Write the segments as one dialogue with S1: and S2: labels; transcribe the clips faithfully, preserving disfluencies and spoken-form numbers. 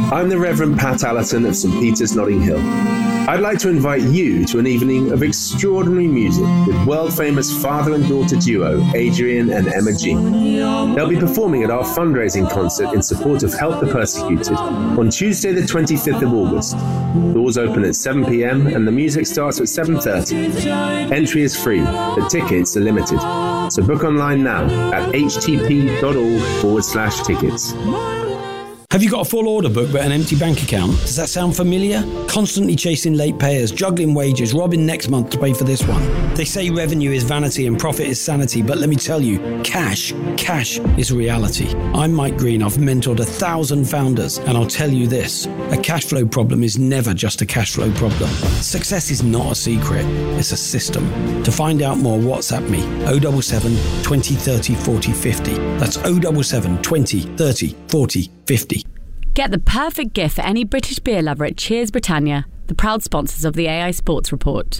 S1: I'm the Reverend Pat Allison of St Peter's, Notting Hill. I'd like to invite you to an evening of extraordinary music with world-famous father and daughter duo Adrian and Emma G. They'll be performing at our fundraising concert in support of Help the Persecuted on Tuesday the twenty-fifth of August. Doors open at seven p.m. and the music starts at seven thirty. Entry is free, but tickets are limited. So book online now at htp.org forward slash tickets.
S2: Have you got a full order book but an empty bank account? Does that sound familiar? Constantly chasing late payers, juggling wages, robbing next month to pay for this one. They say revenue is vanity and profit is sanity, but let me tell you, cash, cash is reality. I'm Mike Green. I've mentored a thousand founders, and I'll tell you this, a cash flow problem is never just a cash flow problem. Success is not a secret, it's a system. To find out more, WhatsApp me, oh seven seven, twenty, thirty, forty, fifty. That's oh seven seven, twenty, thirty, forty, fifty.
S3: Get the perfect gift for any British beer lover at Cheers Britannia, the proud sponsors of the A I Sports Report.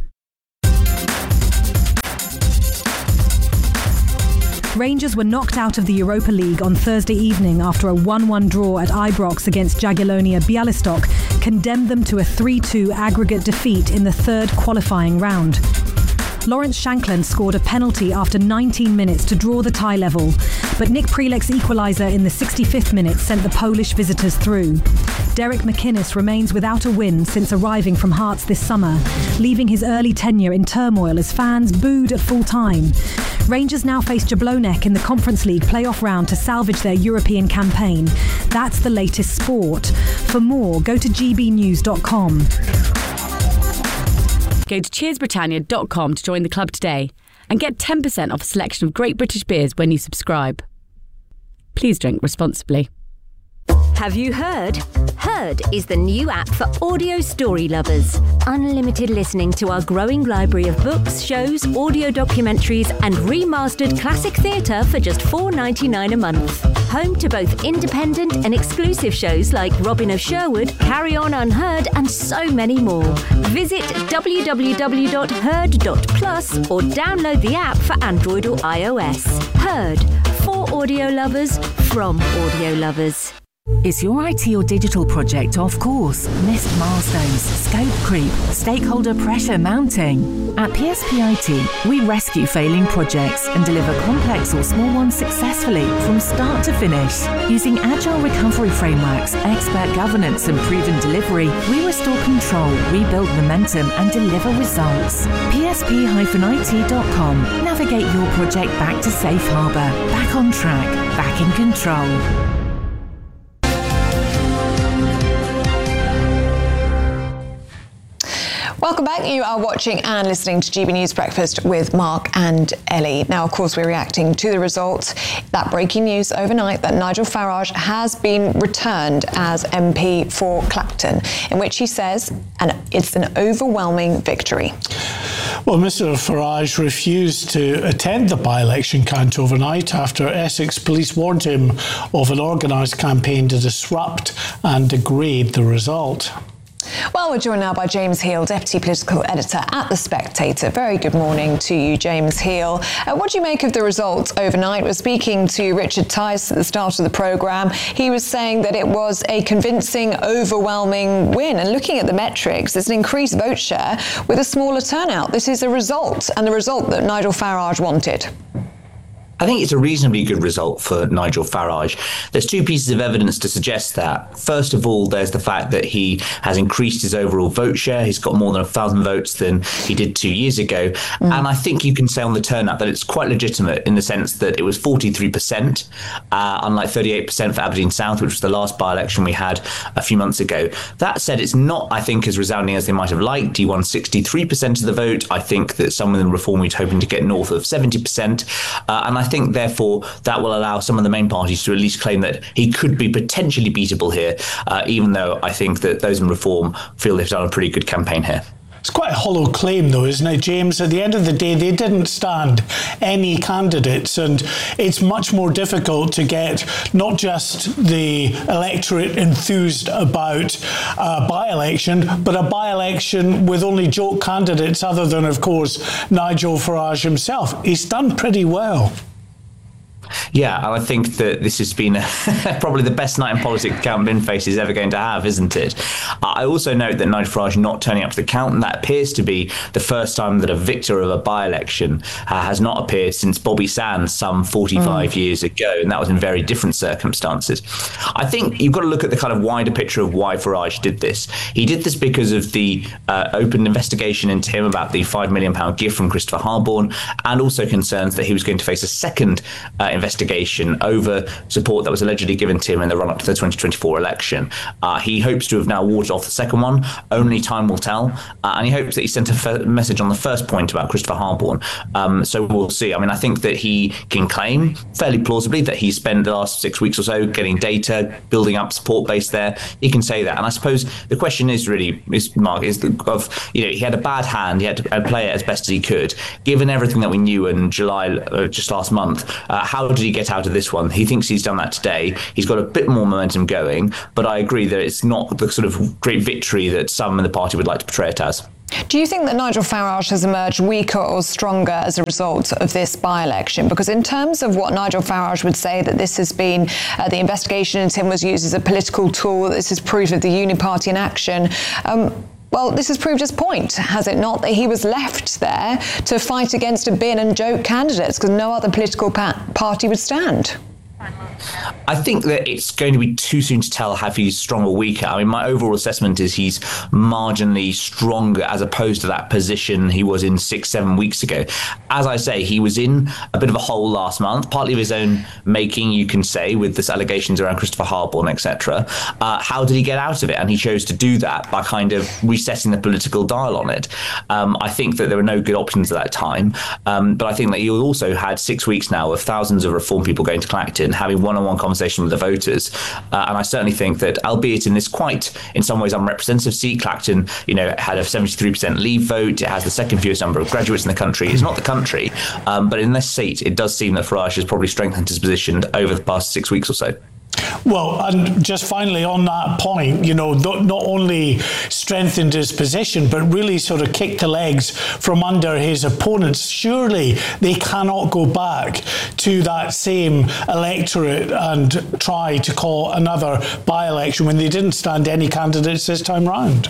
S4: Rangers were knocked out of the Europa League on Thursday evening after a one one draw at Ibrox against Jagiellonia Białystok condemned them to a three two aggregate defeat in the third qualifying round. Lawrence Shankland scored a penalty after nineteen minutes to draw the tie level, but Nick Prelek's equaliser in the sixty-fifth minute sent the Polish visitors through. Derek McInnes remains without a win since arriving from Hearts this summer, leaving his early tenure in turmoil as fans booed at full time. Rangers now face Jablonec in the Conference League playoff round to salvage their European campaign. That's the latest sport. For more, go to g b news dot com.
S3: Go to cheers britannia dot com to join the club today and get ten percent off a selection of great British beers when you subscribe. Please drink responsibly.
S5: Have you heard? Heard is the new app for audio story lovers. Unlimited listening to our growing library of books, shows, audio documentaries and remastered classic theatre for just four dollars ninety-nine a month. Home to both independent and exclusive shows like Robin of Sherwood, Carry On Unheard and so many more. Visit w w w dot heard dot plus or download the app for Android or iOS. Heard, for audio lovers, from audio lovers.
S6: Is your I T or digital project off course? Missed milestones, scope creep, stakeholder pressure mounting? At P S P I T, we rescue failing projects and deliver complex or small ones successfully from start to finish. Using agile recovery frameworks, expert governance and proven delivery, we restore control, rebuild momentum and deliver results. P S P I T dot com. Navigate your project back to safe harbour, back on track, back in control.
S7: Welcome back. You are watching and listening to G B News Breakfast with Mark and Ellie. Now, of course, we're reacting to the results. That breaking news overnight that Nigel Farage has been returned as M P for Clacton, in which he says and it's an overwhelming victory.
S8: Well, Mister Farage refused to attend the by-election count overnight after Essex Police warned him of an organised campaign to disrupt and degrade the result.
S7: Well, we're joined now by James Heal, Deputy Political Editor at The Spectator. Very good morning to you, James Heal. Uh, what do you make of the results overnight? We're speaking to Richard Tice at the start of the programme. He was saying that it was a convincing, overwhelming win. And looking at the metrics, there's an increased vote share with a smaller turnout. This is a result, and the result that Nigel Farage wanted.
S9: I think it's a reasonably good result for Nigel Farage. There's two pieces of evidence to suggest that. First of all, there's the fact that he has increased his overall vote share. He's got more than a thousand votes than he did two years ago. Mm. And I think you can say on the turnout that it's quite legitimate in the sense that it was forty-three percent, uh, unlike thirty-eight percent for Aberdeen South, which was the last by-election we had a few months ago. That said, it's not, I think, as resounding as they might have liked. He won sixty-three percent of the vote. I think that some of the Reform were hoping to get north of seventy percent. Uh, and I I think, therefore, that will allow some of the main parties to at least claim that he could be potentially beatable here, uh, even though I think that those in Reform feel they've done a pretty good campaign here.
S8: It's quite a hollow claim, though, isn't it, James? At the end of the day, they didn't stand any candidates, and it's much more difficult to get not just the electorate enthused about a by-election, but a by-election with only joke candidates other than, of course, Nigel Farage himself. He's done pretty well.
S9: Yeah, and I think that this has been probably the best night in politics Count Binface is ever going to have, isn't it? Uh, I also note that Nigel Farage not turning up to the count, and that appears to be the first time that a victor of a by-election uh, has not appeared since Bobby Sands some forty-five mm. years ago, and that was in very different circumstances. I think you've got to look at the kind of wider picture of why Farage did this. He did this because of the uh, open investigation into him about the five million pounds gift from Christopher Harborne, and also concerns that he was going to face a second uh, investigation over support that was allegedly given to him in the run-up to the twenty twenty-four election. Uh, he hopes to have now warded off the second one. Only time will tell. Uh, and he hopes that he sent a f- message on the first point about Christopher Harborne. Um, so we'll see. I mean, I think that he can claim fairly plausibly that he spent the last six weeks or so getting data, building up support base there. He can say that. And I suppose the question is really, is Mark, is the, of, you know, he had a bad hand. He had to play it as best as he could. Given everything that we knew in July, uh, just last month, uh, how did he get out of this one? He thinks he's done that today. He's got a bit more momentum going, but I agree that it's not the sort of great victory that some in the party would like to portray it as.
S7: Do you think that Nigel Farage has emerged weaker or stronger as a result of this by-election? Because in terms of what Nigel Farage would say, that this has been, uh, the investigation into him was used as a political tool, this is proof of the Uniparty in action. Um, Well, this has proved his point, has it not, that he was left there to fight against a bin and joke candidates because no other political pa- party would stand?
S9: I think that it's going to be too soon to tell if he's strong or weaker. I mean, my overall assessment is he's marginally stronger as opposed to that position he was in six, seven weeks ago. As I say, he was in a bit of a hole last month, partly of his own making, you can say, with this allegations around Christopher Harborne, et cetera. Uh, how did he get out of it? And he chose to do that by kind of resetting the political dial on it. Um, I think that there were no good options at that time. Um, but I think that he also had six weeks now of thousands of Reform people going to Clacton, having one-on-one conversation with the voters. Uh, and I certainly think that, albeit in this quite, in some ways, unrepresentative seat, Clacton, you know, had a seventy-three percent Leave vote. It has the second fewest number of graduates in the country. It's not the country. Um, but in this seat, it does seem that Farage has probably strengthened his position over the past six weeks or so.
S8: Well, and just finally on that point, you know, not only strengthened his position, but really sort of kicked the legs from under his opponents. Surely they cannot go back to that same electorate and try to call another by-election when they didn't stand any candidates this time round.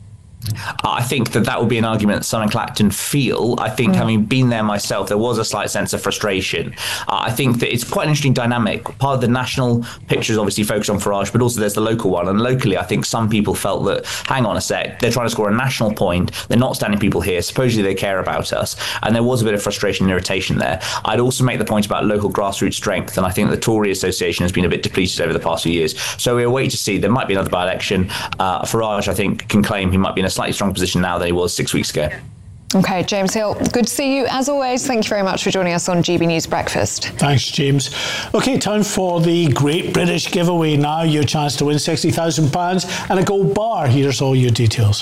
S9: I think that that would be an argument that some in Clacton feel. I think, mm. having been there myself, there was a slight sense of frustration. Uh, I think that it's quite an interesting dynamic. Part of the national picture is obviously focused on Farage, but also there's the local one. And locally, I think some people felt that, hang on a sec, they're trying to score a national point. They're not standing people here. Supposedly they care about us. And there was a bit of frustration and irritation there. I'd also make the point about local grassroots strength. And I think the Tory Association has been a bit depleted over the past few years. So we'll wait to see. There might be another by-election. Uh, Farage, I think, can claim he might be in a slightly strong position now than he was six weeks ago.
S7: OK, James Hill, good to see you. As always, thank you very much for joining us on G B News Breakfast.
S8: Thanks, James. OK, time for the Great British Giveaway now. Your chance to win sixty thousand pounds and a gold bar. Here's all your details.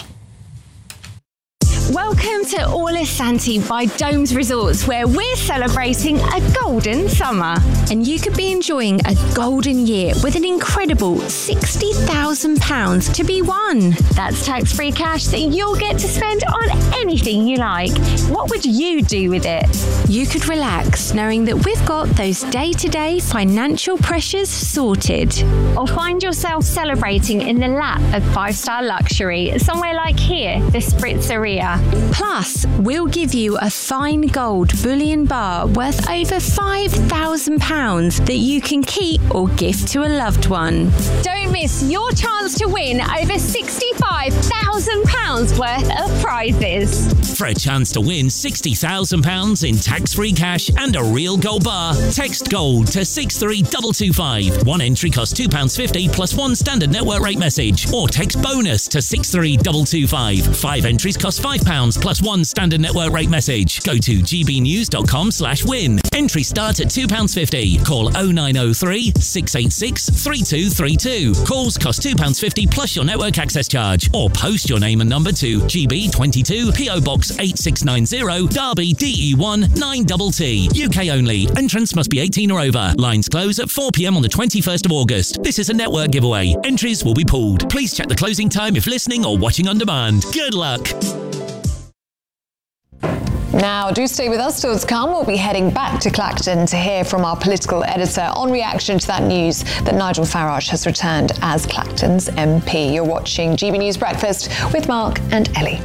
S10: Welcome to Orlisanti by Domes Resorts, where we're celebrating a golden summer. And you could be enjoying a golden year with an incredible sixty thousand pounds to be won. That's tax-free cash that you'll get to spend on anything you like. What would you do with it? You could relax knowing that we've got those day-to-day financial pressures sorted. Or find yourself celebrating in the lap of five-star luxury, somewhere like here, the Spritzeria. Plus, we'll give you a fine gold bullion bar worth over five thousand pounds that you can keep or gift to a loved one. Don't miss your chance to win over sixty-five thousand pounds worth of prizes.
S11: For a chance to win sixty thousand pounds in tax-free cash and a real gold bar, text GOLD to six three two two five. One entry costs two pounds fifty plus one standard network rate message. Or text BONUS to six three two two five. Five entries cost five pounds plus one standard network rate message. Go to gbnews.com slash win. Entry start at two pounds fifty. Call oh nine oh three, six eight six, three two three two. Calls cost two pounds fifty plus your network access charge. Or post your name and number to G B twenty-two, P O Box eight six nine zero, Derby, D E one nine T T. U K only. Entrance must be eighteen or over. Lines close at four p.m. on the twenty-first of August. This is a network giveaway. Entries will be pooled. Please check the closing time if listening or watching on demand. Good luck.
S7: Now, do stay with us. Still to come, we'll be heading back to Clacton to hear from our political editor on reaction to that news that Nigel Farage has returned as Clacton's M P. You're watching G B News Breakfast with Mark and Ellie.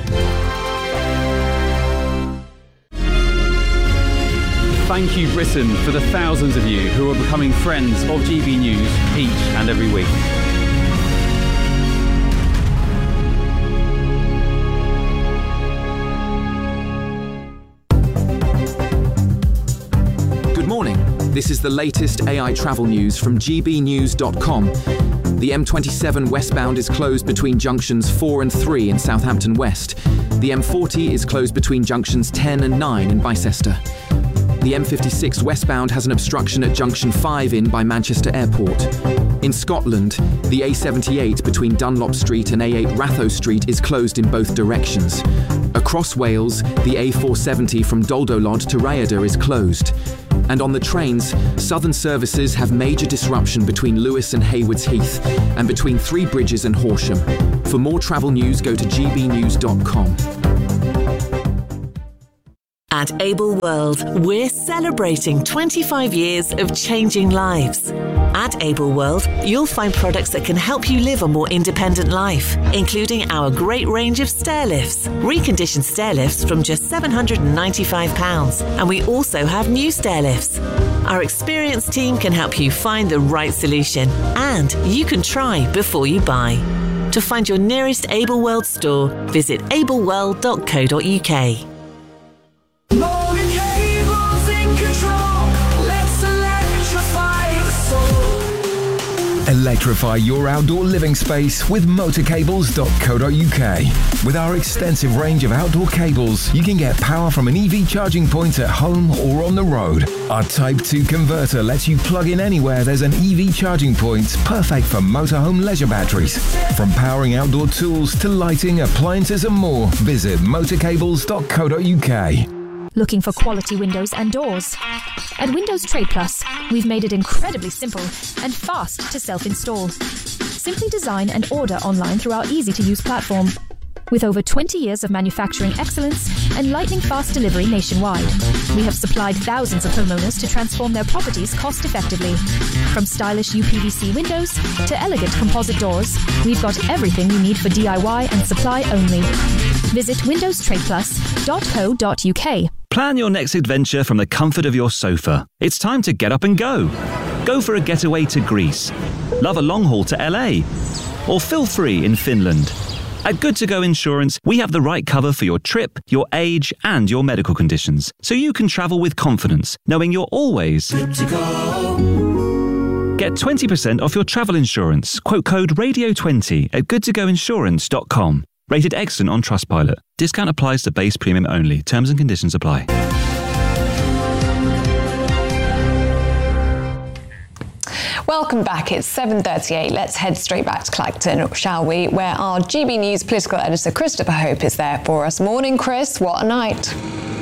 S12: Thank you, Britain, for the thousands of you who are becoming friends of G B News each and every week.
S13: Good morning. This is the latest A I travel news from G B news dot com. The M twenty-seven westbound is closed between junctions four and three in Southampton West. The M forty is closed between junctions ten and nine in Bicester. The M fifty-six westbound has an obstruction at junction five in by Manchester Airport. In Scotland, the A seventy-eight between Dunlop Street and A eight Ratho Street is closed in both directions. Across Wales, the A four seventy from Doldolod to Rhayader is closed. And on the trains, Southern services have major disruption between Lewes and Haywards Heath and between Three Bridges and Horsham. For more travel news, go to G B news dot com.
S14: At Able World, we're celebrating twenty-five years of changing lives. At Able World, you'll find products that can help you live a more independent life, including our great range of stair lifts, reconditioned stair lifts from just seven hundred ninety-five pounds, and we also have new stair lifts. Our experienced team can help you find the right solution, and you can try before you buy. To find your nearest Able World store, visit able world dot co dot U K.
S15: Morgan Cable's in control. Let's electrify the soul.
S16: Electrify your outdoor living space with motor cables dot co dot U K. With our extensive range of outdoor cables, you can get power from an E V charging point at home or on the road. Our Type two converter lets you plug in anywhere there's an E V charging point, perfect for motorhome leisure batteries. From powering outdoor tools to lighting, appliances and more, visit motor cables dot co dot U K.
S17: Looking for quality windows and doors? At Windows Trade Plus, we've made it incredibly simple and fast to self-install. Simply design and order online through our easy-to-use platform. With over twenty years of manufacturing excellence and lightning-fast delivery nationwide, we have supplied thousands of homeowners to transform their properties cost-effectively. From stylish U P V C windows to elegant composite doors, we've got everything you need for D I Y and supply only. Visit windows trade plus dot co dot U K.
S18: Plan your next adventure from the comfort of your sofa. It's time to get up and go. Go for a getaway to Greece. Love a long haul to L A. Or feel free in Finland. At Good To Go Insurance, we have the right cover for your trip, your age, and your medical conditions, so you can travel with confidence, knowing you're always good to go. Get twenty percent off your travel insurance. Quote code radio twenty at good to go insurance dot com. Rated excellent on Trustpilot. Discount applies to base premium only. Terms and conditions apply.
S7: Welcome back. It's seven thirty-eight. Let's head straight back to Clacton, shall we? Where our G B News political editor Christopher Hope is there for us. Morning, Chris. What a night.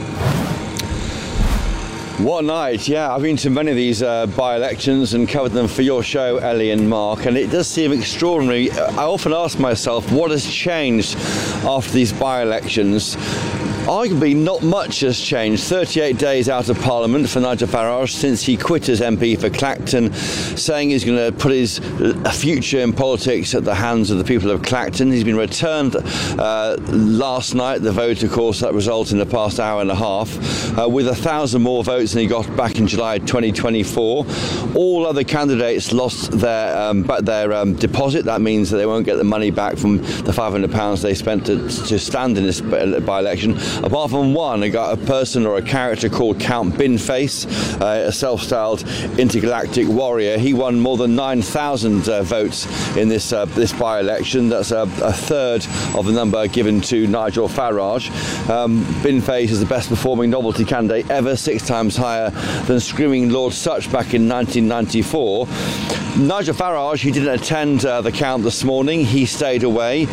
S19: What a night, yeah. I've been to many of these uh, by-elections and covered them for your show, Ellie and Mark, and it does seem extraordinary. I often ask myself, what has changed after these by-elections? Arguably, not much has changed. thirty-eight days out of Parliament for Nigel Farage since he quit as M P for Clacton, saying he's going to put his future in politics at the hands of the people of Clacton. He's been returned uh, last night, the vote, of course, that result in the past hour and a half, uh, with a thousand more votes than he got back in July twenty twenty-four. All other candidates lost their, um, their um, deposit. That means that they won't get the money back from the five hundred pounds they spent to, to stand in this by-election. Apart from one, I got a person or a character called Count Binface, uh, a self-styled intergalactic warrior. He won more than nine thousand uh, votes in this uh, this by-election. That's a, a third of the number given to Nigel Farage. Um, Binface is the best-performing novelty candidate ever, six times higher than Screaming Lord Sutch back in nineteen ninety-four. Nigel Farage, he didn't attend uh, the count this morning. He stayed away.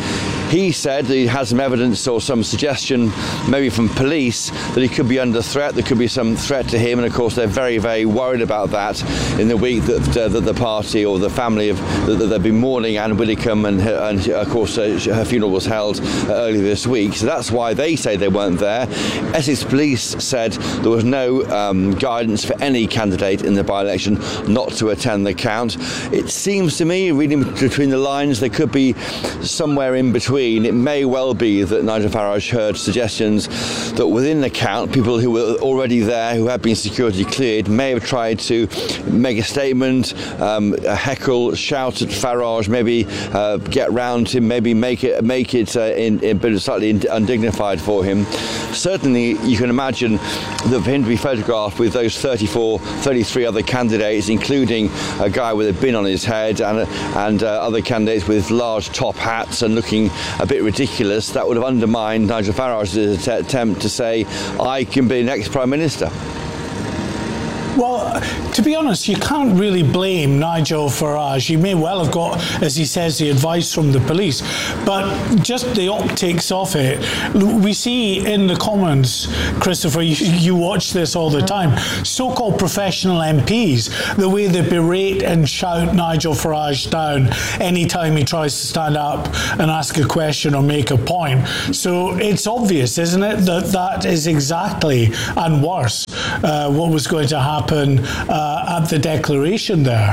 S19: He said that he has some evidence or some suggestion, maybe from police, that he could be under threat. There could be some threat to him, and of course they're very, very worried about that in the week that, uh, that the party or the family of that, that they've been mourning Anne Widdecombe, and, her, and of course uh, her funeral was held uh, earlier this week. So that's why they say they weren't there. Essex Police said there was no um, guidance for any candidate in the by-election not to attend the count. It seems to me, reading between the lines, there could be somewhere in between. It may well be that Nigel Farage heard suggestions that within the count, people who were already there, who had been security cleared, may have tried to make a statement, um, heckle, shout at Farage, maybe uh, get round him, maybe make it make it uh, in, in, in slightly undignified for him. Certainly, you can imagine that for him to be photographed with those thirty-four, thirty-three other candidates, including a guy with a bin on his head and and uh, other candidates with large top hats and looking a bit ridiculous, that would have undermined Nigel Farage's attempt to say, I can be next Prime Minister.
S8: Well, to be honest, you can't really blame Nigel Farage. He may well have got, as he says, the advice from the police, but just the optics of it. We see in the Commons, Christopher, you, you watch this all the time, so-called professional M Ps, the way they berate and shout Nigel Farage down anytime he tries to stand up and ask a question or make a point. So it's obvious, isn't it, that that is exactly, and worse, uh, what was going to happen Uh, at the declaration there.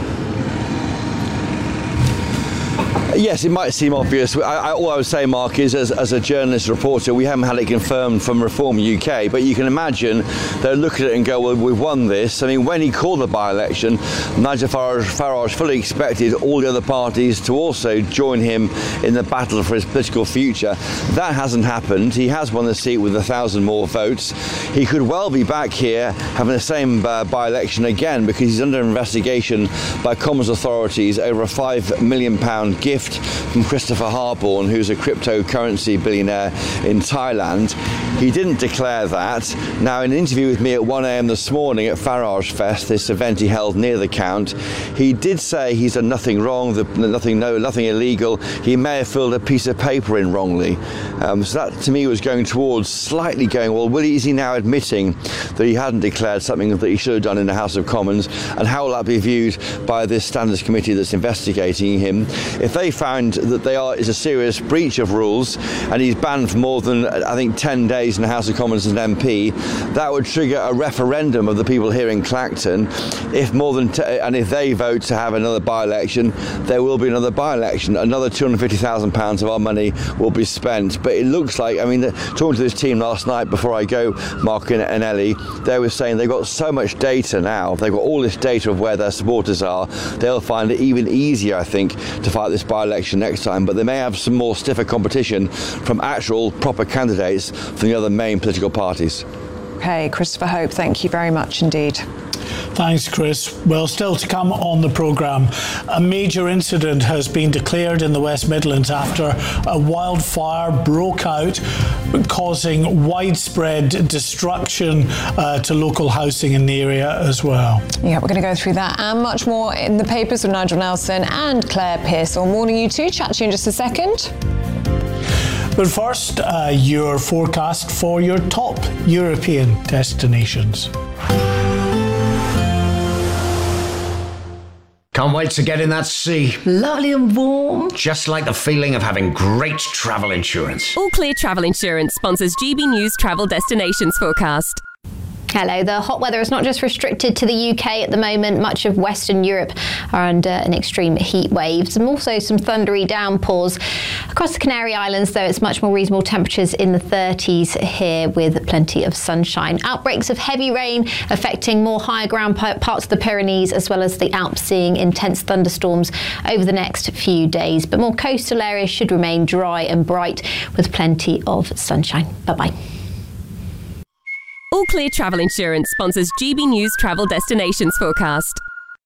S19: Yes, it might seem obvious. I, I, all I would say, Mark, is as, as a journalist reporter, we haven't had it confirmed from Reform U K, but you can imagine they'll look at it and go, well, we've won this. I mean, when he called the by-election, Nigel Farage, Farage fully expected all the other parties to also join him in the battle for his political future. That hasn't happened. He has won the seat with a thousand more votes. He could well be back here having the same uh, by-election again, because he's under investigation by Commons authorities over a five million pound gift from Christopher Harborne, who's a cryptocurrency billionaire in Thailand. He didn't declare that. Now, in an interview with me at one a m this morning at Farage Fest, this event he held near the count, he did say he's done nothing wrong, nothing, no, nothing illegal. He may have filled a piece of paper in wrongly. Um, so that, to me, was going towards slightly going, well, will he, is he now admitting that he hadn't declared something that he should have done in the House of Commons? And how will that be viewed by this standards committee that's investigating him? If they found that they are is a serious breach of rules and he's banned for more than, I think, ten days in the House of Commons as an M P, that would trigger a referendum of the people here in Clacton. If more than t- and if they vote to have another by-election, there will be another by-election. Another two hundred fifty thousand pounds of our money will be spent. But it looks like, I mean, the, talking to this team last night before I go, Mark and, and Ellie, they were saying they've got so much data now. They've got all this data of where their supporters are. They'll find it even easier, I think, to fight this by-election next time, but they may have some more stiffer competition from actual proper candidates from the other main political parties.
S7: Okay, Christopher Hope, thank you very much indeed.
S8: Thanks, Chris. Well, still to come on the programme, a major incident has been declared in the West Midlands after a wildfire broke out, causing widespread destruction uh, to local housing in the area as well.
S7: Yeah, we're going to go through that and much more in the papers with Nigel Nelson and Claire Pearsall. Morning, you two. Chat to you in just a second.
S8: But first, uh, your forecast for your top European destinations.
S20: Can't wait to get in that sea.
S21: Lovely and warm.
S20: Just like the feeling of having great travel insurance.
S22: All Clear Travel Insurance sponsors G B News Travel Destinations Forecast.
S23: Hello. The hot weather is not just restricted to the U K at the moment. Much of Western Europe are under an extreme heat wave. And also some thundery downpours. Across the Canary Islands, though, it's much more reasonable temperatures in the thirties here with plenty of sunshine. Outbreaks of heavy rain affecting more higher ground parts of the Pyrenees as well as the Alps, seeing intense thunderstorms over the next few days. But more coastal areas should remain dry and bright with plenty of sunshine. Bye-bye.
S22: All Clear Travel Insurance sponsors G B News Travel Destinations Forecast.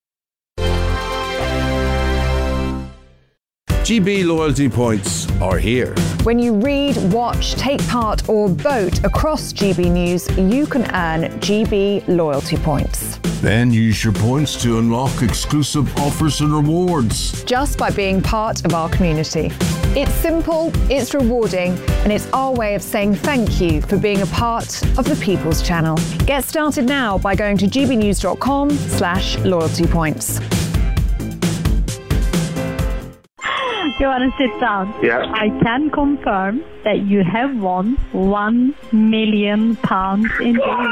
S24: G B loyalty points are here.
S7: When you read, watch, take part or vote across G B News, you can earn G B loyalty points.
S24: Then use your points to unlock exclusive offers and rewards.
S7: Just by being part of our community.
S1: It's simple, it's rewarding, and it's our way of saying thank you for being a part of the People's Channel. Get started now by going to gbnews.com slash loyalty points.
S2: You want to sit down?
S4: Yeah.
S2: I can confirm that you have won one million pounds in days.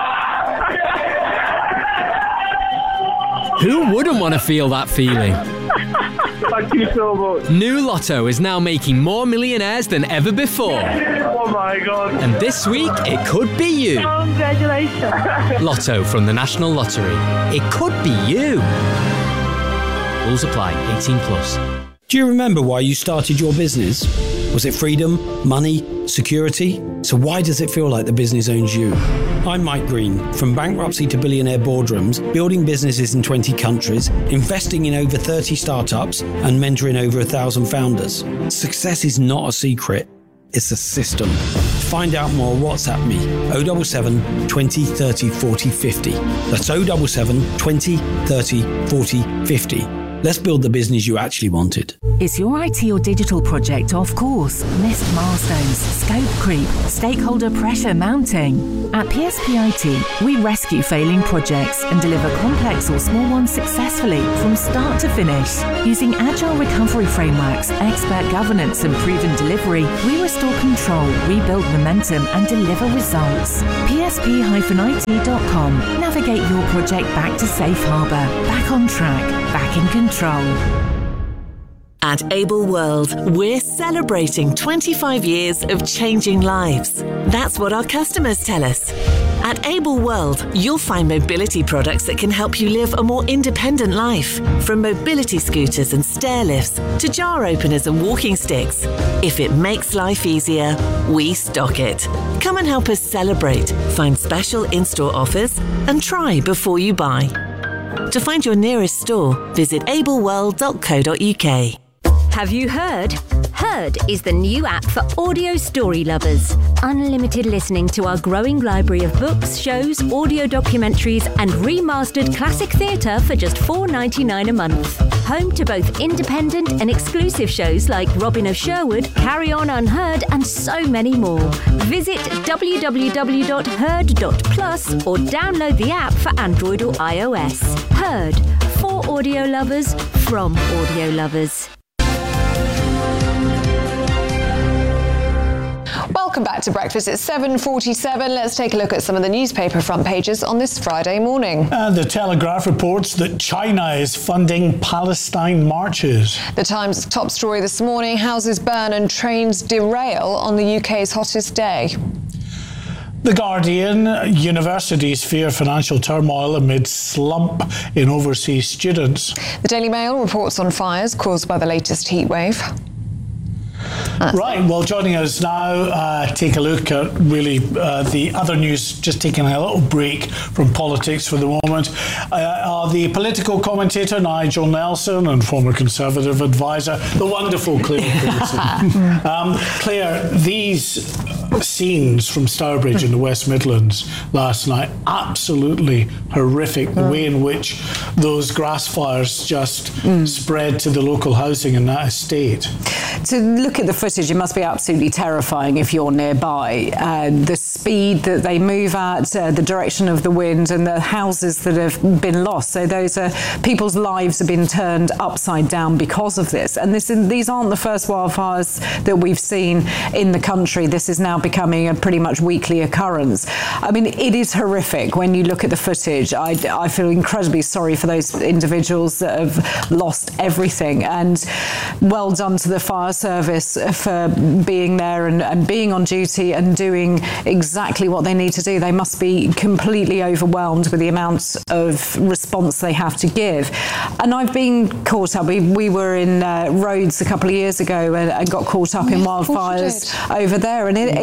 S21: Who wouldn't want to feel that feeling?
S4: Thank you so much.
S21: New Lotto is now making more millionaires than ever before.
S4: Oh my God.
S21: And this week, it could be you.
S2: Congratulations.
S21: Lotto from the National Lottery. It could be you. Rules apply. eighteen plus.
S25: Do you remember why you started your business? Was it freedom, money, security? So why does it feel like the business owns you? I'm Mike Green. From bankruptcy to billionaire boardrooms, building businesses in twenty countries, investing in over thirty startups, and mentoring over a thousand founders. Success is not a secret. It's a system. Find out more, WhatsApp me, oh seven seven, twenty, thirty, forty, fifty. That's oh seven seven, twenty, thirty, forty, fifty. Let's build the business you actually wanted.
S6: Is your I T or digital project off course? Missed milestones, scope creep, stakeholder pressure mounting? At P S P I T, we rescue failing projects and deliver complex or small ones successfully from start to finish. Using agile recovery frameworks, expert governance and proven delivery, we restore control, rebuild momentum and deliver results. P S P I T dot com. Navigate your project back to safe harbour, back on track, back in control.
S14: At Able World, we're celebrating twenty-five years of changing lives. That's what our customers tell us. At Able World, you'll find mobility products that can help you live a more independent life. From mobility scooters and stair lifts to jar openers and walking sticks. If it makes life easier, we stock it. Come and help us celebrate, find special in-store offers, and try before you buy. To find your nearest store, visit able world dot co dot uk.
S5: Have you heard? Heard is the new app for audio story lovers. Unlimited listening to our growing library of books, shows, audio documentaries, and remastered classic theatre for just four dollars ninety-nine a month. Home to both independent and exclusive shows like Robin of Sherwood, Carry On Unheard, and so many more. Visit w w w dot heard dot plus or download the app for Android or iOS. Heard, for audio lovers, from audio lovers.
S7: Welcome back to Breakfast. It's seven forty-seven. Let's take a look at some of the newspaper front pages on this Friday morning.
S8: And the Telegraph reports that China is funding Palestine marches.
S7: The Times' top story this morning, houses burn and trains derail on the U K's hottest day.
S8: The Guardian, universities fear financial turmoil amid slump in overseas students.
S7: The Daily Mail reports on fires caused by the latest heatwave.
S8: That's right, well, joining us now, uh, take a look at really uh, the other news, just taking a little break from politics for the moment, uh, are the political commentator Nigel Nelson and former Conservative advisor, the wonderful Claire Pearson. um, Claire, these scenes from Stourbridge in the West Midlands last night, absolutely horrific, the mm. way in which those grass fires just mm. spread to the local housing in that estate.
S26: To look at the footage, it must be absolutely terrifying if you're nearby. Uh, the speed that they move at, uh, the direction of the wind, and the houses that have been lost. So those are people's lives have been turned upside down because of this. And this, these aren't the first wildfires that we've seen in the country. This is now becoming a pretty much weekly occurrence. I mean, it is horrific when you look at the footage. I, I feel incredibly sorry for those individuals that have lost everything. And well done to the fire service for being there and, and being on duty and doing exactly what they need to do. They must be completely overwhelmed with the amount of response they have to give. And I've been caught up. We, we were in uh, Rhodes a couple of years ago and, and got caught up oh, in wildfires over there. And it, it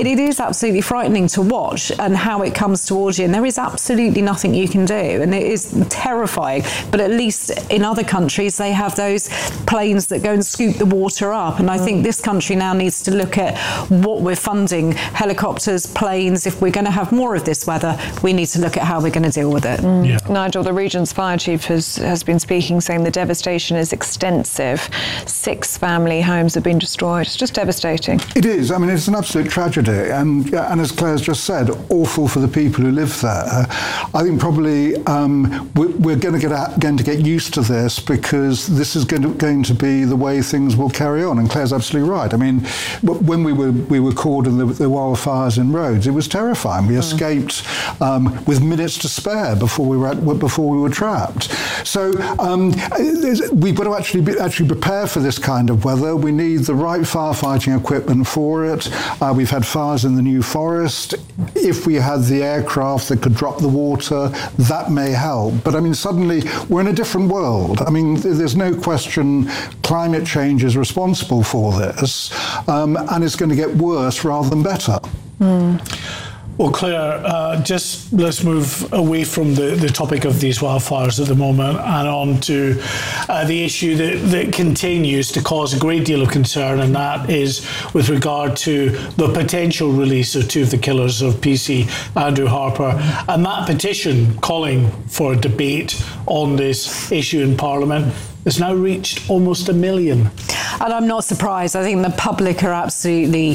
S26: It, it is absolutely frightening to watch and how it comes towards you. And there is absolutely nothing you can do. And it is terrifying. But at least in other countries, they have those planes that go and scoop the water up. And I think this country now needs to look at what we're funding, helicopters, planes. If we're going to have more of this weather, we need to look at how we're going to deal with it.
S7: Mm. Yeah. Nigel, the region's fire chief has, has been speaking, saying the devastation is extensive. Six family homes have been destroyed. It's just devastating.
S3: It is. I mean, it's an absolute tragedy. And, and as Claire's just said, awful for the people who live there. I think probably um, we're, we're going to get out, going to get used to this, because this is going to, going to be the way things will carry on. And Claire's absolutely right. I mean, when we were we were caught in the, the wildfires in Rhodes, it was terrifying. We mm. escaped um, with minutes to spare before we were at, before we were trapped. So um, we've got to actually be, actually prepare for this kind of weather. We need the right firefighting equipment for it. Uh, we've had fires in the New Forest. If we had the aircraft that could drop the water, that may help. But I mean, suddenly we're in a different world. I mean, there's no question climate change is responsible for this, um, and it's going to get worse rather than better.
S8: Mm. Well, Claire, uh, just let's move away from the, the topic of these wildfires at the moment and on to uh, the issue that, that continues to cause a great deal of concern, and that is with regard to the potential release of two of the killers of P C, Andrew Harper, and that petition calling for a debate on this issue in Parliament has now reached almost a million.
S26: And I'm not surprised. I think the public are absolutely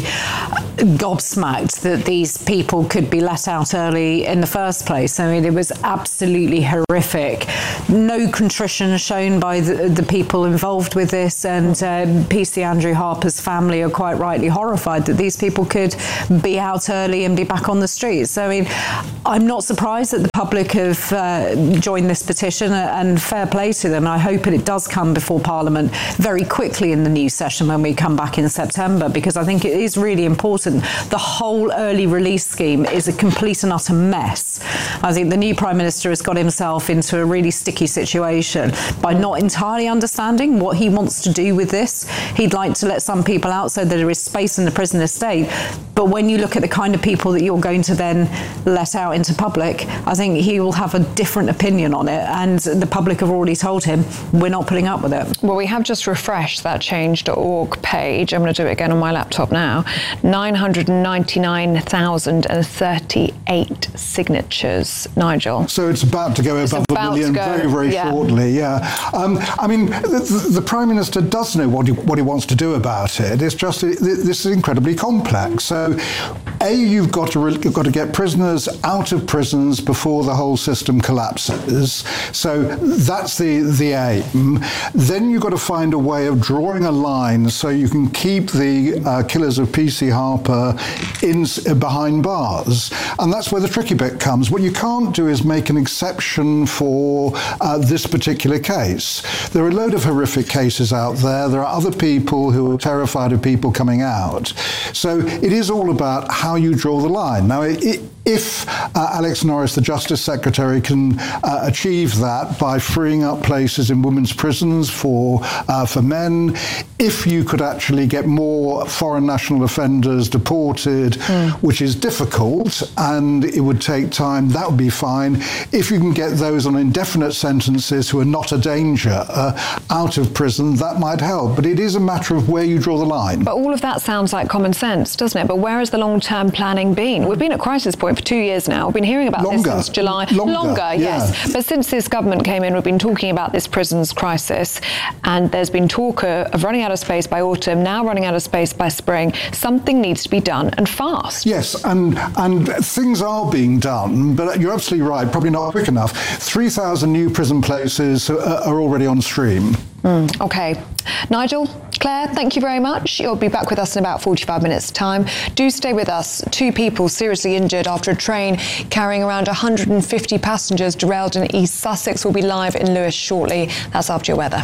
S26: gobsmacked that these people could be let out early in the first place. I mean, it was absolutely horrific. No contrition shown by the, the people involved with this, and uh, P C Andrew Harper's family are quite rightly horrified that these people could be out early and be back on the streets. So, I mean, I'm not surprised that the public have uh, joined this petition, and fair play to them. I hope it does come before Parliament very quickly in the new session when we come back in September, because I think it is really important. The whole early release scheme is a complete and utter mess. I think the new Prime Minister has got himself into a really sticky situation by not entirely understanding what he wants to do with this. He'd like to let some people out so that there is space in the prison estate, but when you look at the kind of people that you're going to then let out into public, I think he will have a different opinion on it, and the public have already told him we're not putting up with it.
S7: Well, we have just refreshed that change dot org page. I'm going to do it again on my laptop now. nine hundred ninety-nine thousand thirty-eight signatures, Nigel.
S3: So it's about to go
S7: it's
S3: above a million very, very yeah. shortly, yeah. Um, I mean, the, the Prime Minister does know what he, what he wants to do about it. It's just, it, this is incredibly complex. So, A, you've got to, re- you've got to get prisoners out of prisons before the whole system collapses. So that's the, the aim. Then you've got to find a way of drawing a line so you can keep the uh, killers of P C Harper in uh, behind bars. And that's where the tricky bit comes. What you can't do is make an exception for uh, this particular case. There are a load of horrific cases out there. There are other people who are terrified of people coming out. So it is all about how you draw the line. Now, it, it, if uh, Alex Norris, the Justice Secretary, can uh, achieve that by freeing up places in women's prisons for uh, for men, if you could actually get more foreign national offenders deported, mm. which is difficult and it would take time, that would be fine. If you can get those on indefinite sentences who are not a danger uh, out of prison, that might help. But it is a matter of where you draw the line.
S7: But all of that sounds like common sense, doesn't it? But where has the long-term planning been? We've been at crisis point for two years now. We've been hearing about
S3: Longer.
S7: this since July.
S3: Longer,
S7: Longer
S3: yeah.
S7: yes. But since this government came in, we've been talking about this prisons crisis, and there's been talk of running out of space by autumn, now running out of space by spring. Something needs to be done, and fast.
S3: Yes, and and things are being done, but you're absolutely right, probably not quick enough. three thousand new prison places are, are already on stream.
S7: Mm, OK. Nigel, Claire, thank you very much. You'll be back with us in about forty-five minutes' time. Do stay with us. Two people seriously injured after a train carrying around one hundred fifty passengers derailed in East Sussex. Will be live in Lewes shortly. That's after your weather.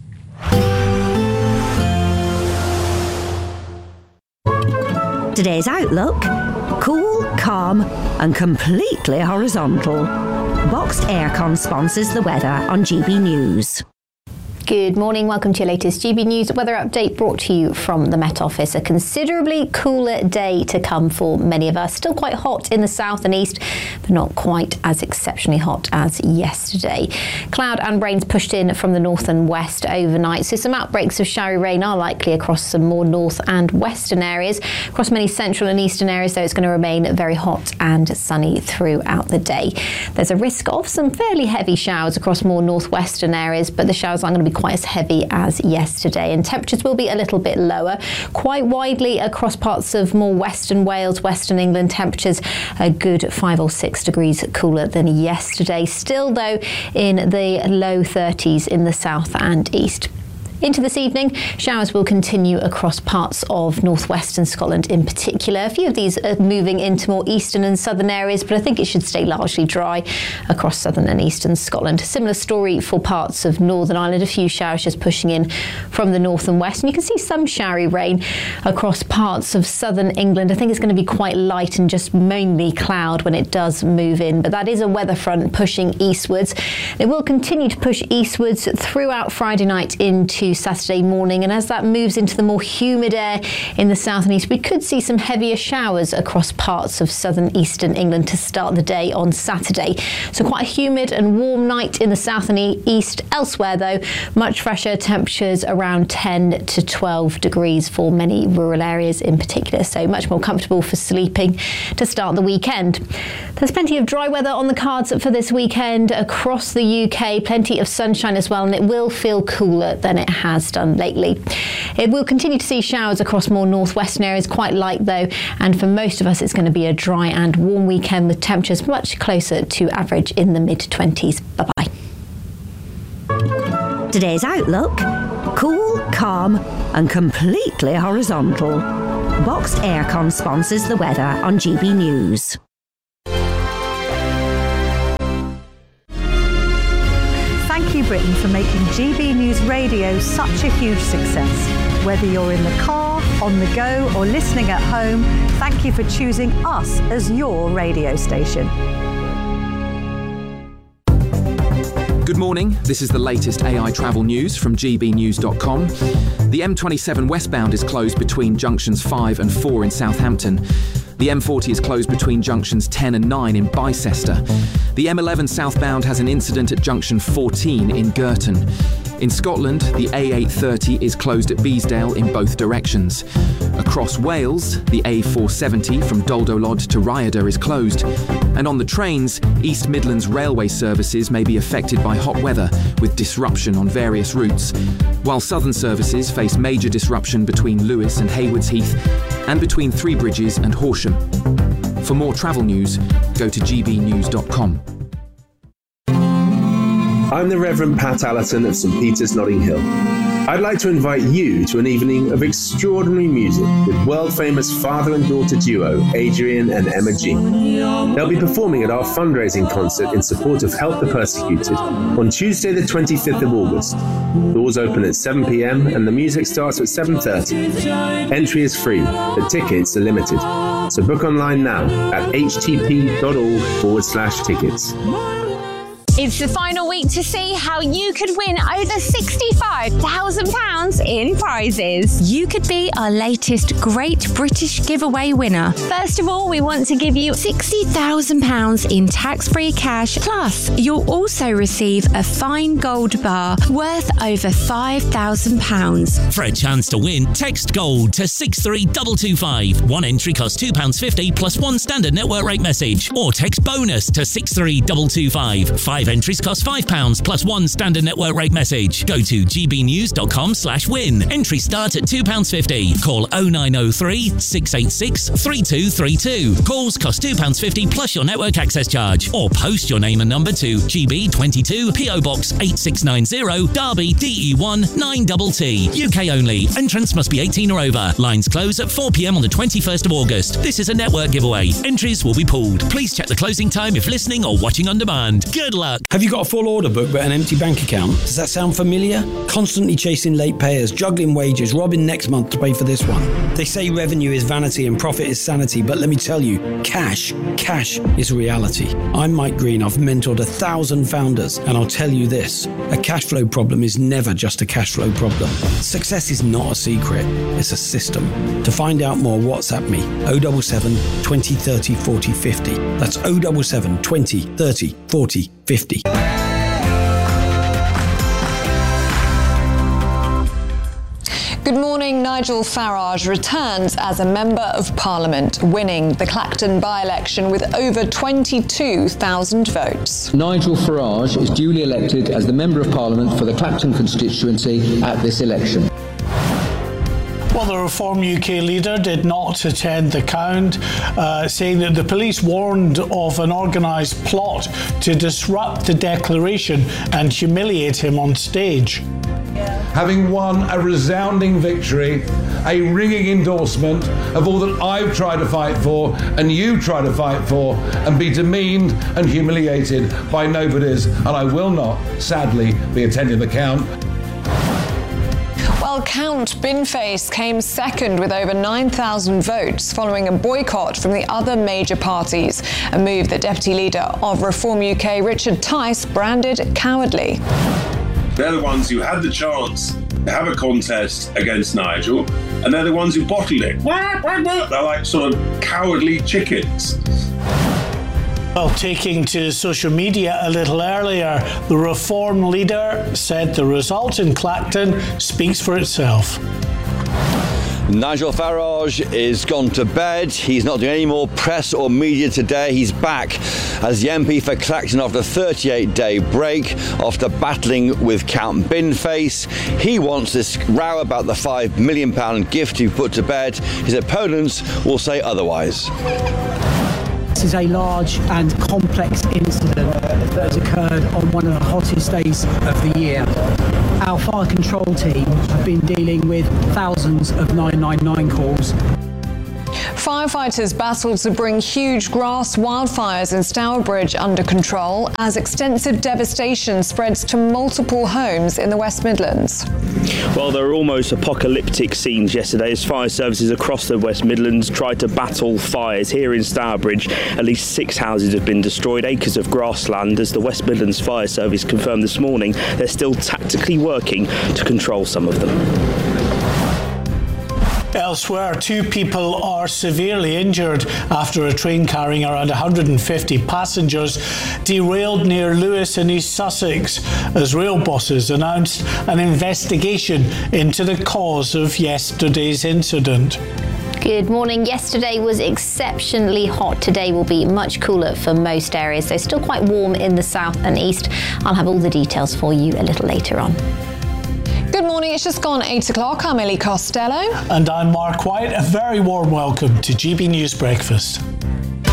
S5: Today's outlook: cool, calm and completely horizontal. Boxed Aircon sponsors the weather on G B News.
S23: Good morning, welcome to your latest G B News weather update brought to you from the Met Office. A considerably cooler day to come for many of us. Still quite hot in the south and east, but not quite as exceptionally hot as yesterday. Cloud and rains pushed in from the north and west overnight, so some outbreaks of showery rain are likely across some more north and western areas. Across many central and eastern areas, though, it's going to remain very hot and sunny throughout the day. There's a risk of some fairly heavy showers across more northwestern areas, but the showers aren't going to be quite as heavy as yesterday, and temperatures will be a little bit lower quite widely across parts of more western Wales, western England. Temperatures a good five or six degrees cooler than yesterday, still though in the low thirties in the south and east. Into this evening, showers will continue across parts of northwestern Scotland in particular. A few of these are moving into more eastern and southern areas, but I think it should stay largely dry across southern and eastern Scotland. Similar story for parts of Northern Ireland. A few showers just pushing in from the north and west. And you can see some showery rain across parts of southern England. I think it's going to be quite light and just mainly cloud when it does move in, but that is a weather front pushing eastwards. It will continue to push eastwards throughout Friday night into Saturday morning, and as that moves into the more humid air in the south and east, we could see some heavier showers across parts of southern eastern England to start the day on Saturday. So quite a humid and warm night in the south and east. Elsewhere though, much fresher temperatures around ten to twelve degrees for many rural areas in particular, so much more comfortable for sleeping to start the weekend. There's plenty of dry weather on the cards for this weekend across the U K, plenty of sunshine as well, and it will feel cooler than it has done lately. It will continue to see showers across more northwestern areas, quite light though, and for most of us it's going to be a dry and warm weekend with temperatures much closer to average in the mid twenties. Bye-bye.
S5: Today's outlook: cool, calm and completely horizontal. Boxed Aircon sponsors the weather on G B News.
S9: Thank you, Britain, for making G B News Radio such a huge success. Whether you're in the car, on the go, or listening at home, thank you for choosing us as your radio station.
S10: Good morning, this is the latest A I travel news from G B news dot com. The M twenty-seven westbound is closed between junctions five and four in Southampton. The M forty is closed between junctions ten and nine in Bicester. The M eleven southbound has an incident at junction fourteen in Girton. In Scotland, the A eight thirty is closed at Beesdale in both directions. Across Wales, the A four seventy from Doldolod to Rhyadr is closed. And on the trains, East Midlands railway services may be affected by hot weather, with disruption on various routes, while southern services face major disruption between Lewes and Haywards Heath and between Three Bridges and Horsham. For more travel news, go to G B news dot com.
S11: I'm the Reverend Pat Allerton of St Peter's, Notting Hill. I'd like to invite you to an evening of extraordinary music with world-famous father and daughter duo Adrian and Emma G. They'll be performing at our fundraising concert in support of Help the Persecuted on Tuesday the twenty-fifth of August. Doors open at seven p m and the music starts at seven thirty. Entry is free, but tickets are limited. So book online now at htp.org forward slash tickets.
S12: It's the final week to see how you could win over sixty-five thousand pounds in prizes.
S13: You could be our latest Great British Giveaway winner.
S12: First of all, we want to give you
S13: sixty thousand pounds in tax-free cash. Plus, you'll also receive a fine gold bar worth over five thousand pounds.
S15: For a chance to win, text GOLD to six three two two five. One entry costs two pounds fifty plus one standard network rate message. Or text BONUS to six three two two five. Five entries cost five pounds plus one standard network rate message. Go to g b news dot com slash win. Entries start at two pounds fifty. Call oh nine oh three, six eight six, three two three two. Calls cost two pounds fifty plus your network access charge. Or post your name and number to G B twenty-two, P O Box eight six nine zero, Derby, D E one nine T T. U K only. Entrants must be eighteen or over. Lines close at four p m on the twenty-first of August. This is a network giveaway. Entries will be pooled. Please check the closing time if listening or watching on demand. Good luck. luck.
S25: Have you got a full order book but an empty bank account? Does that sound familiar? Constantly chasing late payers, juggling wages, robbing next month to pay for this one. They say revenue is vanity and profit is sanity, but let me tell you, cash, cash is reality. I'm Mike Green. I've mentored a thousand founders, and I'll tell you this, a cash flow problem is never just a cash flow problem. Success is not a secret, it's a system. To find out more, WhatsApp me, oh seven seven, twenty, thirty, forty, fifty. That's oh seven seven, twenty, thirty, forty, fifty.
S7: Good morning. Nigel Farage returns as a Member of Parliament, winning the Clacton by-election with over twenty-two thousand votes.
S16: Nigel Farage is duly elected as the Member of Parliament for the Clacton constituency at this election.
S8: Well, the Reform U K leader did not attend the count, uh, saying that the police warned of an organised plot to disrupt the declaration and humiliate him on stage.
S17: Having won a resounding victory, a ringing endorsement of all that I've tried to fight for and you try to fight for, and be demeaned and humiliated by nobodies, and I will not, sadly, be attending the count.
S7: Well, Count Binface came second with over nine thousand votes following a boycott from the other major parties, a move that Deputy Leader of Reform U K, Richard Tice, branded cowardly.
S18: They're the ones who had the chance to have a contest against Nigel, and they're the ones who bottled it. They're like sort of cowardly chickens.
S8: Well, taking to social media a little earlier, the Reform leader said the result in Clacton speaks for itself.
S19: Nigel Farage is gone to bed. He's not doing any more press or media today. He's back as the M P for Clacton after a thirty-eight day break, after battling with Count Binface. He wants this row about the five million pound gift to be put to bed. His opponents will say otherwise.
S20: This is a large and complex incident that has occurred on one of the hottest days of the year. Our fire control team have been dealing with thousands of nine nine nine calls.
S7: Firefighters battle to bring huge grass wildfires in Stourbridge under control as extensive devastation spreads to multiple homes in the West Midlands.
S22: Well, there were almost apocalyptic scenes yesterday as fire services across the West Midlands tried to battle fires. Here in Stourbridge, at least six houses have been destroyed, acres of grassland, as the West Midlands Fire Service confirmed this morning they're still tactically working to control some of them.
S8: Elsewhere, two people are severely injured after a train carrying around one hundred fifty passengers derailed near Lewes in East Sussex as rail bosses announced an investigation into the cause of yesterday's incident.
S23: Good morning. Yesterday was exceptionally hot. Today will be much cooler for most areas, so still quite warm in the south and east. I'll have all the details for you a little later on.
S7: Good morning, it's just gone eight o'clock. I'm Ellie Costello.
S8: And I'm Mark White. A very warm welcome to G B News Breakfast.